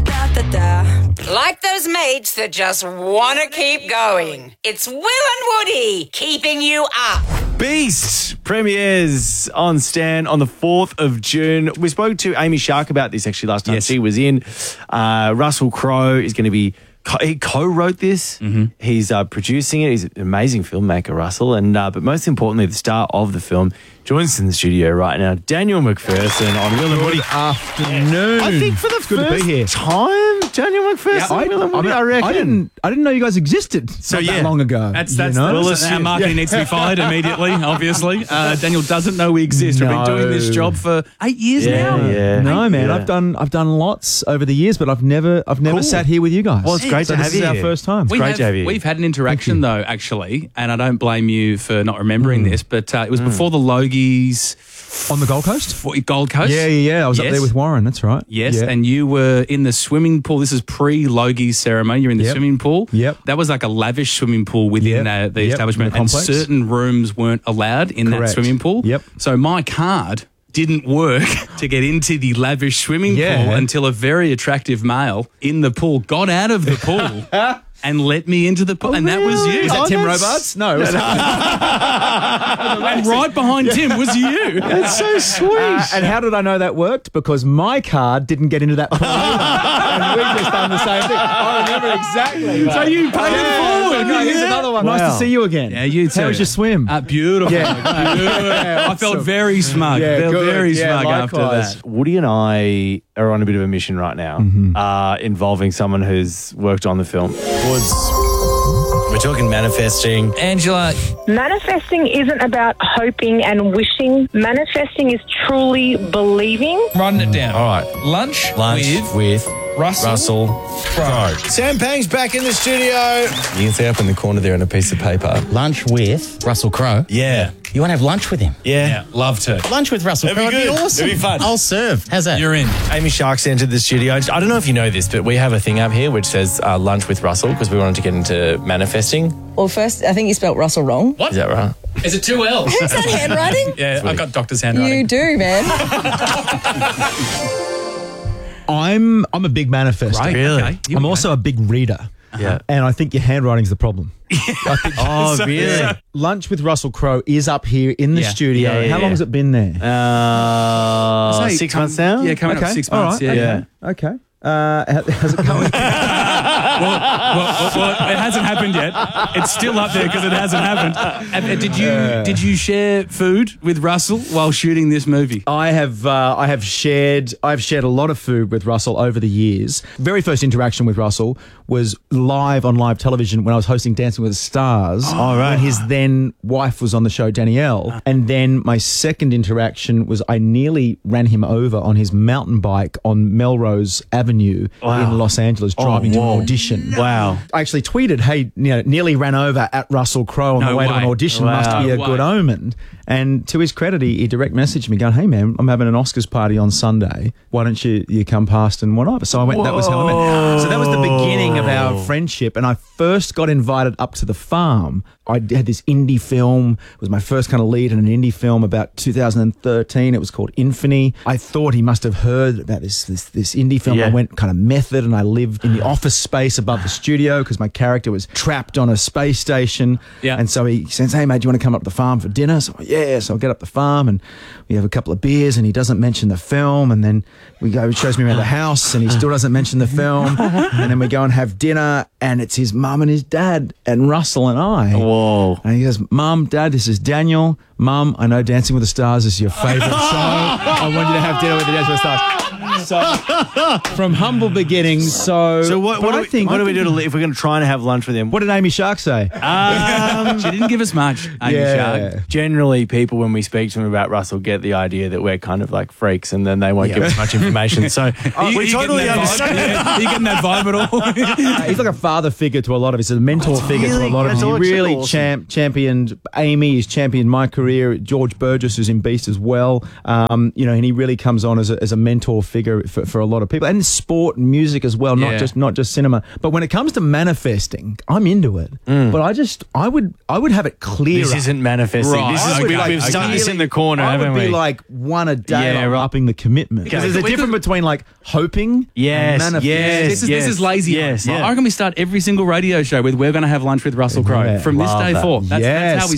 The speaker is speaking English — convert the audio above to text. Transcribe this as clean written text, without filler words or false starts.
Da-da-da-da. Like those mates that just want to keep going. It's Will and Woody keeping you up. Beast premieres on Stan on the 4th of June. We spoke to Amy Shark about this actually last time she was in. Russell Crowe is going to be... He co-wrote this. He's producing it. He's an amazing filmmaker, Russell. And but most importantly, the star of the film joins us in the studio right now, Daniel McPherson on Will and Woody. Good afternoon. I think for the Good to be here. first time, Daniel McPherson on Will and Woody, I reckon. I didn't know you guys existed that long ago. That's you our marketing needs to be fired immediately, obviously. Daniel doesn't know we exist. We've been doing this job for 8 years now. Yeah. No, man. I've done lots over the years, but I've never sat here with you guys. Well, it's great to have this you is our here. first time. Great to have you. We've had an interaction, though, actually, and I don't blame you for not remembering this, but it was before the Logies... On the Gold Coast? Gold Coast? Yeah. I was up there with Warren, that's right. Yes, Yeah. and you were in the swimming pool. This is pre-Logies ceremony. You're in the swimming pool. Yep. That was like a lavish swimming pool within the establishment, in the and complex. certain rooms weren't allowed in that Correct. swimming pool. Yep. So my card didn't work to get into the lavish swimming pool until a very attractive male in the pool got out of the pool and let me into the pool. And that was you. Is that Tim Robards? No. And right behind Tim was you. That's so sweet. And how did I know that worked? Because my card didn't get into that pool either. And we just done the same thing. I remember exactly. So you paid it forward. No, here's another one. Wow. Nice to see you again. Yeah, you too. How was your swim? Beautiful. Yeah. Beautiful. I felt very smug. Yeah, Felt good. very Yeah, smug after likewise. that. Woody and I are on a bit of a mission right now, involving someone who's worked on the film. We're talking manifesting. Angela, Manifesting isn't about hoping and wishing. Manifesting is truly believing. run it down. All right. Lunch with Russell Crowe. Sam Pang's back in the studio. You can see up in the corner there on a piece of paper. Lunch with Russell Crowe. Yeah. You want to have lunch with him? Yeah. Love to. Lunch with Russell That'd Crowe be would be good. awesome. It'd be fun. I'll serve. How's that? You're in. Amy Shark's entered the studio. I don't know if you know this, but we have a thing up here which says lunch with Russell because we wanted to get into manifesting. Well, first, I think you spelt Russell wrong. Is that right? Is it 2 L's? Is that handwriting? Yeah, I got doctor's handwriting. You do, man. I'm a big manifester. Right, Really? okay. I'm also a big reader. Yeah. And I think your handwriting's the problem. Oh, really? Lunch with Russell Crowe is up here in the Yeah. studio. Yeah, How long has it been there? 6 months now? Yeah, coming up 6 all months. right, Yeah. Okay. How's it going? Well, it hasn't happened yet. It's still up there because it hasn't happened. Did you share food with Russell while shooting this movie? I have shared a lot of food with Russell over the years. Very first interaction with Russell was live on live television when I was hosting Dancing with the Stars. Oh, right. When his then wife was on the show, Danielle. And then my second interaction was I nearly ran him over on his mountain bike on Melrose Avenue in Los Angeles, driving to an audition. Wow. I actually tweeted, hey, nearly ran over at Russell Crowe on No the way to an way. audition. Wow. Must be a No good way. omen. And to his credit, he direct messaged me going, hey, man, I'm having an Oscars party on Sunday. Why don't you come past and whatever? So I went, that was how I met. So that was the beginning of our friendship. And I first got invited up to the farm. I had this indie film. It was my first kind of lead in an indie film about 2013. It was called Infamy. I thought he must have heard about this indie film. Yeah. I went kind of method and I lived in the office space above the studio because my character was trapped on a space station. Yeah. And so he says, hey, mate, do you want to come up to the farm for dinner? So yeah. So I get up the farm and we have a couple of beers and he doesn't mention the film. And then he shows me around the house and he still doesn't mention the film. And then we go and have dinner and it's his mum and his dad and Russell and I. Whoa. And he goes, Mum, Dad, this is Daniel. Mum, I know Dancing with the Stars is your favourite show. I want you to have dinner with the Dancing with the Stars. So, from humble beginnings, So what do we do if we're going to try and have lunch with him? What did Amy Shark say? She didn't give us much, Amy Shark. Generally, people, when we speak to them about Russell, get the idea that we're kind of like freaks and then they won't give us much information. So we totally understand. Are you getting that vibe at all? He's like a father figure to a lot of us, a mentor figure to a lot of us. He really championed Amy, he's championed my career. George Burgess, who's in Beast as well, and he really comes on as a mentor figure. bigger for a lot of people, and sport and music as well, Yeah. not just cinema. But when it comes to manifesting, I'm into it. But I would have it clearer. This isn't manifesting. Right. This is I would we've done this in the corner, I haven't would we? be like one a day, Yeah, like right. upping the commitment. Because there's a difference between like hoping Yes, and manifesting. yes. This is lazy. Yes, Right? yeah. I reckon we start every single radio show with "We're going to have lunch with Russell Crowe" Yeah, from this love day that. forth. That's how we